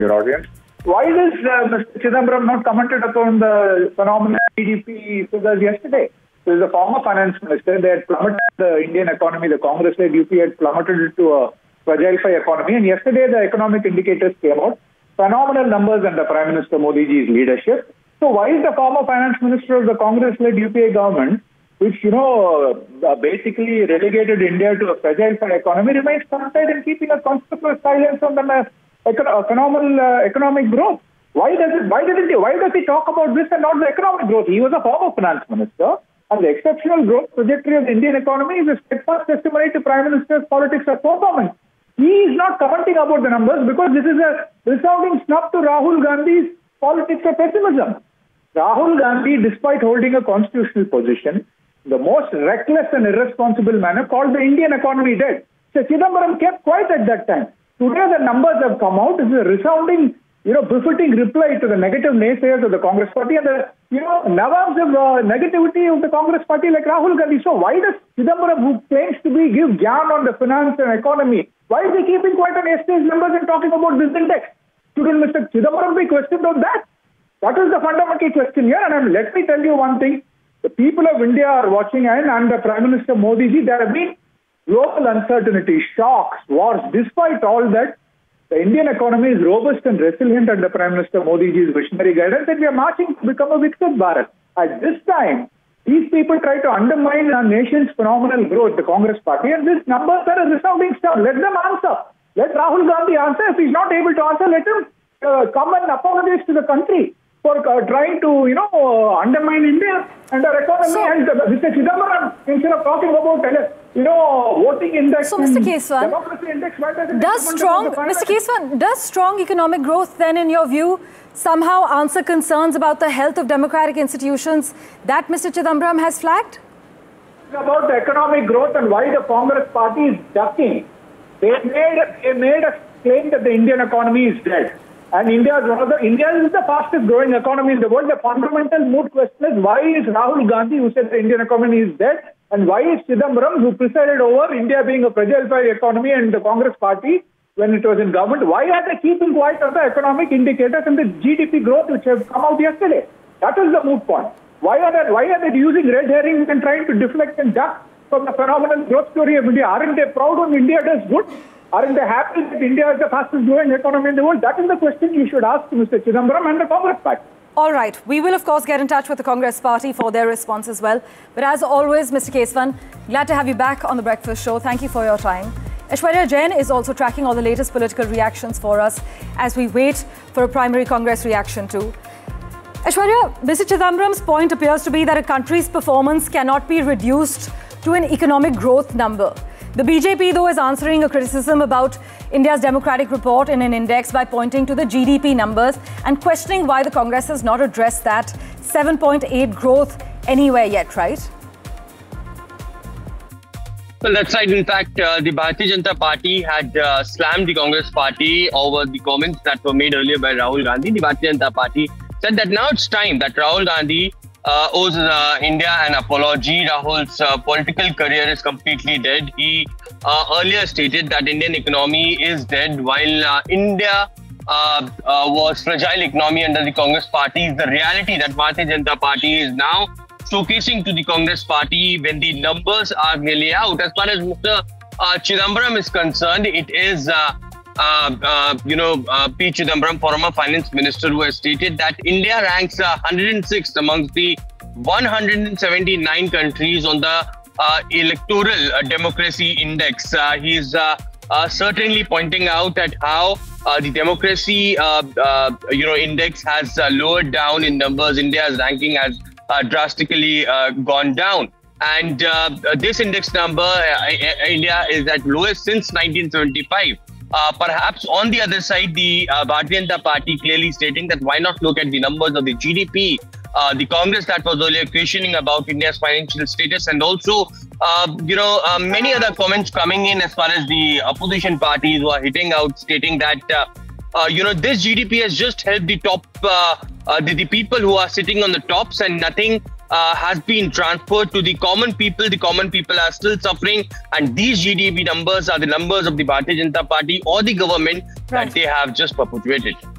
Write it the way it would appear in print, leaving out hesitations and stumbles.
your audience. Why does Mr. Chidambaram not commented upon the phenomenal GDP figures yesterday? So, as a former finance minister, they had plummeted the Indian economy. The Congress-led UP had plummeted it to a fragile economy. And yesterday, the economic indicators came out. Phenomenal numbers under Prime Minister Modi ji's leadership. So, why is the former finance minister of the Congress-led UPA government, which, basically relegated India to a fragile economy, remains content in keeping a conspicuous silence on the phenomenal economic growth? Why does he talk about this and not the economic growth? He was a former finance minister, and the exceptional growth trajectory of the Indian economy is a steadfast testimony to Prime Minister's politics of performance. He is not commenting about the numbers because this is a resounding snub to Rahul Gandhi's politics of pessimism. Rahul Gandhi, despite holding a constitutional position, the most reckless and irresponsible manner, called the Indian economy dead. So Chidambaram kept quiet at that time. Today the numbers have come out. This is a resounding, befitting reply to the negative naysayers of the Congress party and the, Nawabs of negativity of the Congress party like Rahul Gandhi. So why does Chidambaram, who claims to give gyan on the finance and economy, why is he keeping quiet on yesterday's numbers and talking about this index? Shouldn't Mr. Chidambaram be questioned on that? That is the fundamental question here. And let me tell you one thing. The people of India are watching, and under Prime Minister Modi ji, there have been global uncertainty, shocks, wars. Despite all that, the Indian economy is robust and resilient under Prime Minister Modi ji's visionary guidance, and we are marching to become a Viksit Bharat. At this time, these people try to undermine our nation's phenomenal growth, the Congress party, and these numbers are a resounding stuff. Let them answer. Let Rahul Gandhi answer. If he's not able to answer, let him come and apologize to the country for trying to, undermine India and our economy. And Mr. Chidambaram, instead of talking about, voting index, so Mr. Keswan, democracy index, does strong economic growth then, in your view, somehow answer concerns about the health of democratic institutions that Mr. Chidambaram has flagged? About the economic growth and why the Congress party is ducking. They made a claim that the Indian economy is dead. And India is the fastest growing economy in the world. The fundamental moot question is, why is Rahul Gandhi, who said the Indian economy is dead, and why is Chidambaram, who presided over India being a fragile economy and the Congress party when it was in government, why are they keeping quiet on the economic indicators and the GDP growth which have come out yesterday? That is the moot point. Why are they using red herrings and trying to deflect and duck from the phenomenal growth story of India? Aren't they proud when India does good? Aren't they happy that India is the fastest growing economy in the world? That is the question you should ask to Mr. Chidambaram and the Congress party. All right. We will, of course, get in touch with the Congress party for their response as well. But as always, Mr. Keswan, glad to have you back on The Breakfast Show. Thank you for your time. Aishwarya Jain is also tracking all the latest political reactions for us as we wait for a primary Congress reaction too. Aishwarya, Mr. Chidambaram's point appears to be that a country's performance cannot be reduced to an economic growth number. The BJP, though, is answering a criticism about India's democratic report in an index by pointing to the GDP numbers and questioning why the Congress has not addressed that 7.8 growth anywhere yet, right? Well, that's right. In fact, the Bharatiya Janata Party had slammed the Congress party over the comments that were made earlier by Rahul Gandhi. The Bharatiya Janata Party said that now it's time that Rahul Gandhi owes India an apology. Rahul's political career is completely dead. He earlier stated that Indian economy is dead, while India was fragile economy under the Congress party. Is the reality that Bharatiya Janata Party is now showcasing to the Congress party when the numbers are nearly out. As far as Mr. Chidambaram is concerned, it is P. Chidambaram, former finance minister, who has stated that India ranks 106th amongst the 179 countries on the electoral democracy index. He's certainly pointing out at how the democracy index has lowered down in numbers. India's ranking has drastically gone down. And this index number, India is at lowest since 1975. Perhaps on the other side, the Bharatiya Janata Party clearly stating that why not look at the numbers of the GDP, the Congress that was earlier questioning about India's financial status, and also, many other comments coming in as far as the opposition parties who are hitting out, stating that, this GDP has just helped the top, the people who are sitting on the tops, and nothing has been transferred to the common people. The common people are still suffering, and these GDP numbers are the numbers of the Bharatiya Janata Party or the government that they have just perpetuated.